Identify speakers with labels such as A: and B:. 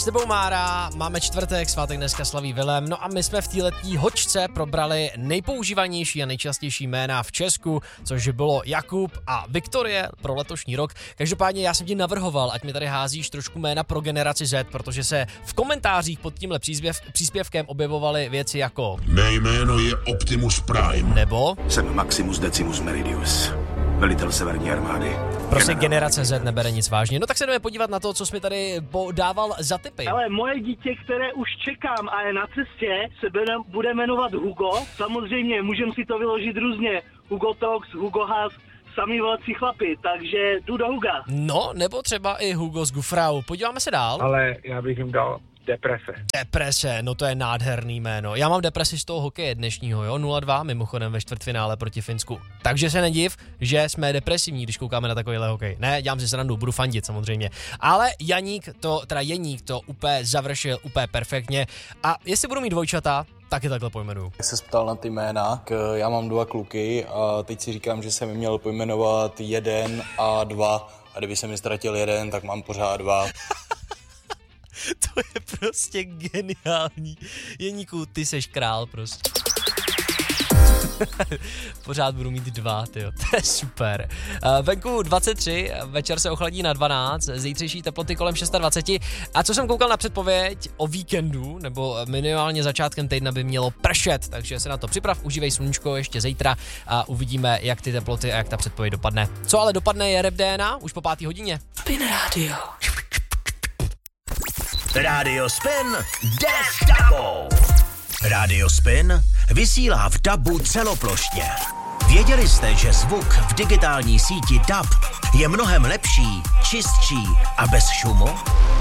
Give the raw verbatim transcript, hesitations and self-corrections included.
A: S tebou Mára, máme čtvrtek, svátek dneska slaví Vilém, no a my jsme v této hočce probrali nejpoužívanější a nejčastější jména v Česku, což bylo Jakub a Viktorie pro letošní rok. Každopádně já jsem ti navrhoval, ať mi tady házíš trošku jména pro generaci Z, protože se v komentářích pod tímhle příspěv, příspěvkem objevovaly věci jako
B: mé jméno je Optimus Prime.
A: Nebo
C: jsem Maximus Decimus Meridius, velitel severní armády.
A: Prostě generace Z nebere nic vážně. No tak se jdeme podívat na to, co jsi mi tady dával za tipy.
D: Ale moje dítě, které už čekám a je na cestě, se bude jmenovat Hugo. Samozřejmě můžeme si to vyložit různě. Hugo Tox, Hugo Haas, sami velcí chlapi, takže jdu do Huga.
A: No, nebo třeba i Hugo z Gufrau. Podíváme se dál.
E: Ale já bych jim dal Deprese.
A: Deprese, no to je nádherný jméno. Já mám depresi z toho hokeje dnešního, jo, nula dva mimochodem ve čtvrtfinále proti Finsku. Takže se nediv, že jsme depresivní, když koukáme na takovýhle hokej. Ne, dělám si srandu, budu fandit samozřejmě. Ale Janík to, teda Jeník to úplně završil, úplně perfektně. A jestli budu mít dvojčata, taky takhle pojmenuju.
F: Jak se ptal na ty jména, já mám dva kluky a teď si říkám, že jsem je měl pojmenovat jeden a dva. A kdyby se mi ztratil jeden, tak mám pořád dva.
A: To je prostě geniální. Jeníku, ty seš král prostě. Pořád budu mít dva, tyjo, to je super. Venku dvacet tři, večer se ochladí na dvanáct, zítřejší teploty kolem dvacet šest. A co jsem koukal na předpověď o víkendu, nebo minimálně začátkem týdna by mělo pršet, takže se na to připrav, užívej sluníčko ještě zítra a uvidíme, jak ty teploty a jak ta předpověď dopadne. Co ale dopadne je Rap D N A, už po pátý hodině.
G: Spin Radio.
H: Radio Spin jde s dabou. Radio Spin vysílá v dabu celoplošně. Věděli jste, že zvuk v digitální síti D A B je mnohem lepší, čistší a bez šumu?